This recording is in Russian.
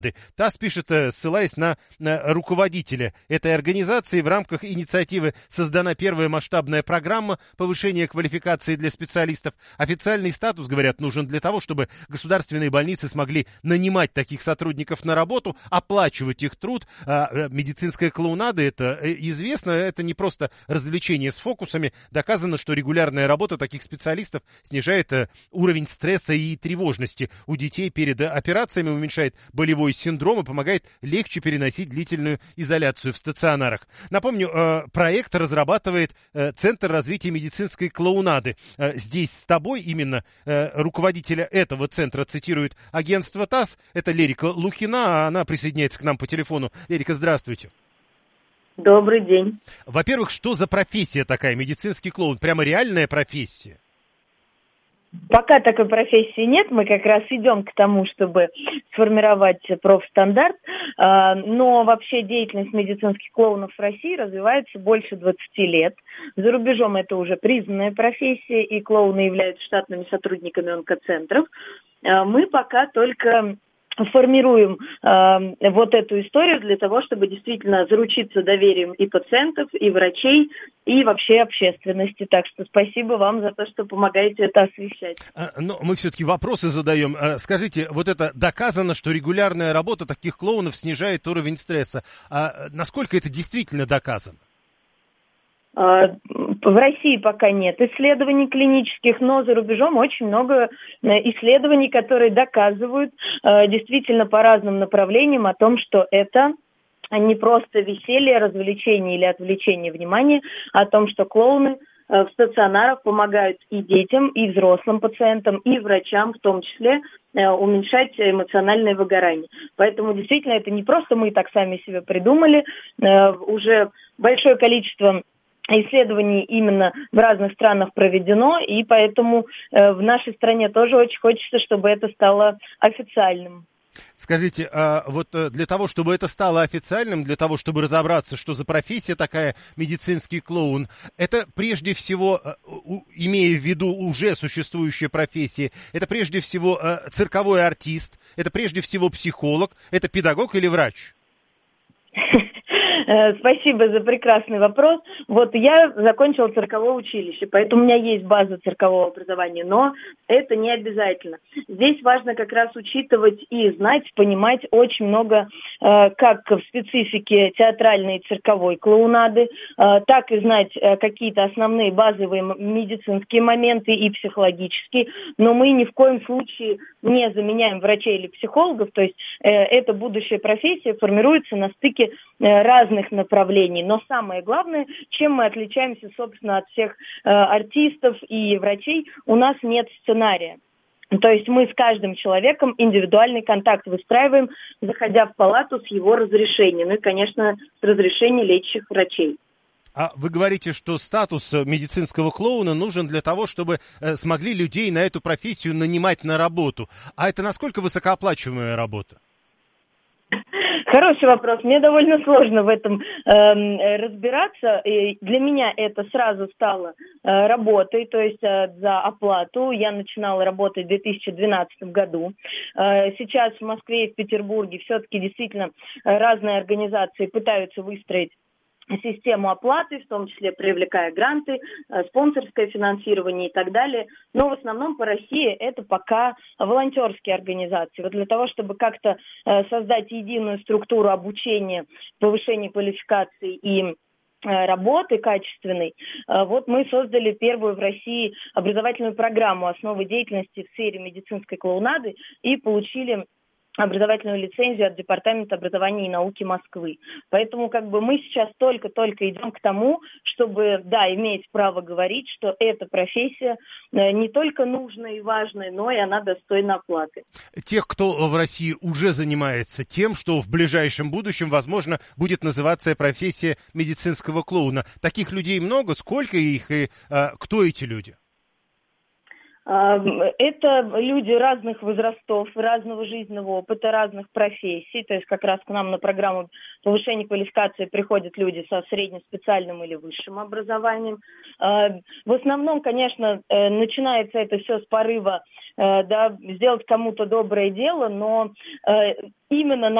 ТАСС пишет, ссылаясь на руководителя этой организации, в рамках инициативы создана первая масштабная программа повышения квалификации для специалистов. Официальный статус, говорят, нужен для того, чтобы государственные больницы смогли нанимать таких сотрудников на работу, оплачивать их труд. Медицинская клоунада, это известно, это не просто развлечение с фокусами. Доказано, что регулярная работа таких специалистов снижает уровень стресса и тревожности у детей перед операциями, уменьшает болевой синдром и помогает легче переносить длительную изоляцию в стационарах. Напомню, проект разрабатывает Центр развития медицинской клоунады. Здесь с тобой именно руководителя этого центра цитирует агентство ТАСС. Это Лерика Лухина, она присоединяется к нам по телефону. Лерика, здравствуйте. Добрый день. Во-первых, что за профессия такая, медицинский клоун? Прямо реальная профессия? Пока такой профессии нет, мы как раз идем к тому, чтобы сформировать профстандарт, но вообще деятельность медицинских клоунов в России развивается больше 20 лет. За рубежом это уже признанная профессия, и клоуны являются штатными сотрудниками онкоцентров. Мы пока только формируем вот эту историю для того, чтобы действительно заручиться доверием и пациентов, и врачей, и вообще общественности. Так что спасибо вам за то, что помогаете это освещать. Но мы все-таки вопросы задаем. Скажите, вот это доказано, что регулярная работа таких клоунов снижает уровень стресса. Насколько это действительно доказано? В России пока нет исследований клинических, но за рубежом очень много исследований, которые доказывают действительно по разным направлениям о том, что это не просто веселье, развлечение или отвлечение внимания, а о том, что клоуны в стационарах помогают и детям, и взрослым пациентам, и врачам в том числе уменьшать эмоциональное выгорание. Поэтому действительно это не просто мы так сами себе придумали, уже большое количество исследований именно в разных странах проведено, и поэтому в нашей стране тоже очень хочется, чтобы это стало официальным. Скажите, вот для того, чтобы это стало официальным, для того, чтобы разобраться, что за профессия такая медицинский клоун, это прежде всего, имея в виду уже существующие профессии, это прежде всего цирковой артист, это прежде всего психолог, это педагог или врач? Спасибо за прекрасный вопрос. Вот я закончила цирковое училище, поэтому у меня есть база циркового образования, но это не обязательно. Здесь важно как раз учитывать и знать, понимать очень много, как в специфике театральной и цирковой клоунады, так и знать какие-то основные базовые медицинские моменты и психологические, но мы ни в коем случае не заменяем врачей или психологов, то есть эта будущая профессия формируется на стыке разных направлений. Но самое главное, чем мы отличаемся, собственно, от всех артистов и врачей, у нас нет сценария. То есть мы с каждым человеком индивидуальный контакт выстраиваем, заходя в палату с его разрешением. Ну и, конечно, с разрешения лечащих врачей. А вы говорите, что статус медицинского клоуна нужен для того, чтобы смогли людей на эту профессию нанимать на работу. А это насколько высокооплачиваемая работа? Хороший вопрос. Мне довольно сложно в этом разбираться. И для меня это сразу стало работой, то есть за оплату. Я начинала работать в 2012 году. Сейчас в Москве и в Петербурге все-таки действительно разные организации пытаются выстроить систему оплаты, в том числе привлекая гранты, спонсорское финансирование и так далее. Но в основном по России это пока волонтерские организации. Вот для того, чтобы как-то создать единую структуру обучения, повышения квалификации и работы качественной, вот мы создали первую в России образовательную программу «Основы деятельности в сфере медицинской клоунады» и получили образовательную лицензию от Департамента образования и науки Москвы. Поэтому мы сейчас только-только идем к тому, чтобы, иметь право говорить, что эта профессия не только нужная и важная, но и она достойна оплаты. Тех, кто в России уже занимается тем, что в ближайшем будущем, возможно, будет называться профессия медицинского клоуна. Таких людей много? Сколько их и кто эти люди? Это люди разных возрастов, разного жизненного опыта, разных профессий. То есть как раз к нам на программу повышения квалификации приходят люди со среднеспециальным или высшим образованием. В основном, конечно, начинается это все с порыва, да, сделать кому-то доброе дело, но именно